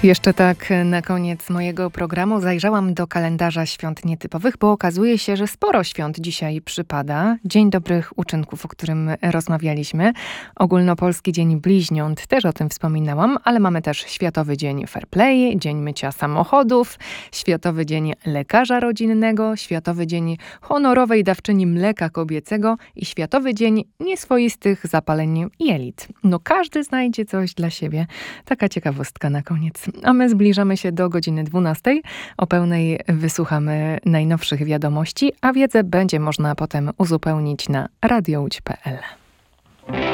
Jeszcze tak na koniec mojego programu zajrzałam do kalendarza świąt nietypowych, bo okazuje się, że sporo świąt dzisiaj przypada. Dzień Dobrych Uczynków, o którym rozmawialiśmy. Ogólnopolski Dzień Bliźniąt, też o tym wspominałam, ale mamy też Światowy Dzień Fair Play, Dzień Mycia Samochodów, Światowy Dzień Lekarza Rodzinnego, Światowy Dzień Honorowej Dawczyni Mleka Kobiecego i Światowy Dzień Nieswoistych Zapaleń Jelit. No każdy znajdzie coś dla siebie. Taka ciekawostka na koniec. A my zbliżamy się do godziny 12. O pełnej wysłuchamy najnowszych wiadomości, a wiedzę będzie można potem uzupełnić na radiołódź.pl.